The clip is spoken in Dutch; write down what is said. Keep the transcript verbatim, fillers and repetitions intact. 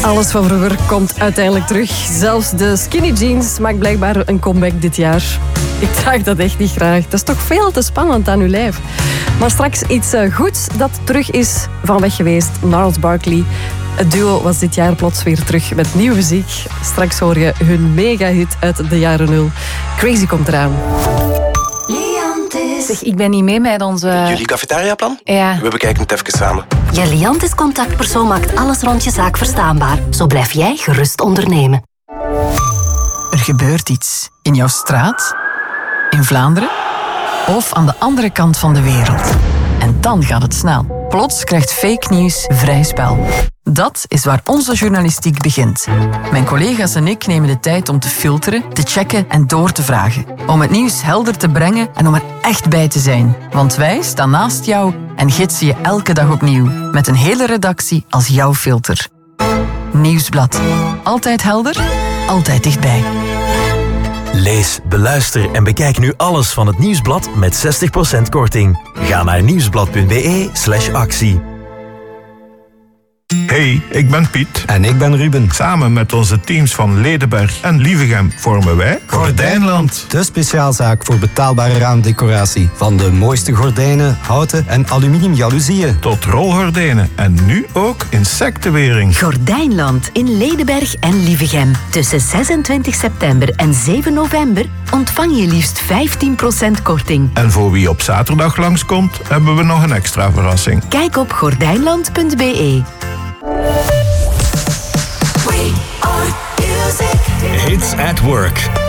Alles van vroeger komt uiteindelijk terug. Zelfs de skinny jeans maakt blijkbaar een comeback dit jaar. Ik draag dat echt niet graag. Dat is toch veel te spannend aan uw lijf. Maar straks iets goeds dat terug is van weg geweest. Gnarls Barkley. Het duo was dit jaar plots weer terug met nieuwe muziek. Straks hoor je hun mega-hit uit de jaren nul. Crazy komt eraan. Zeg, ik ben niet mee met onze... Jullie cafetariaplan? Ja. We bekijken het even samen. Je Liantis contactpersoon maakt alles rond je zaak verstaanbaar. Zo blijf jij gerust ondernemen. Er gebeurt iets. In jouw straat, in Vlaanderen of aan de andere kant van de wereld. En dan gaat het snel. Plots krijgt fake nieuws vrij spel. Dat is waar onze journalistiek begint. Mijn collega's en ik nemen de tijd om te filteren, te checken en door te vragen. Om het nieuws helder te brengen en om er echt bij te zijn. Want wij staan naast jou en gidsen je elke dag opnieuw. Met een hele redactie als jouw filter. Nieuwsblad. Altijd helder, altijd dichtbij. Lees, beluister en bekijk nu alles van het Nieuwsblad met zestig procent korting. Ga naar nieuwsblad.be slash actie. Hey, ik ben Piet. En ik ben Ruben. Samen met onze teams van Ledenberg en Lievegem vormen wij Gordijnland. De speciaalzaak voor betaalbare raamdecoratie. Van de mooiste gordijnen, houten en aluminium jaloezieën. Tot rolgordijnen en nu ook insectenwering. Gordijnland in Ledenberg en Lievegem. Tussen zesentwintig september en zeven november ontvang je liefst vijftien procent korting. En voor wie op zaterdag langskomt, hebben we nog een extra verrassing. Kijk op gordijnland punt be. Hits at Work.